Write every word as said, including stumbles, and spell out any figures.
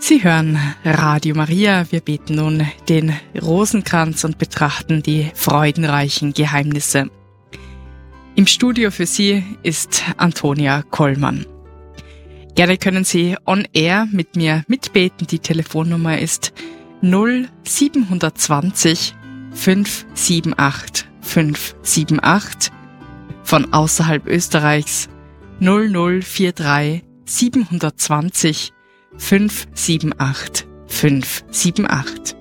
Sie hören Radio Maria. Wir beten nun den Rosenkranz und betrachten die freudenreichen Geheimnisse. Im Studio für Sie ist Antonia Kollmann. Gerne können Sie on air mit mir mitbeten. Die Telefonnummer ist null sieben zwei null fünf sieben acht fünf sieben acht. Von außerhalb Österreichs null null vier drei sieben zwei null fünf sieben acht fünf sieben acht.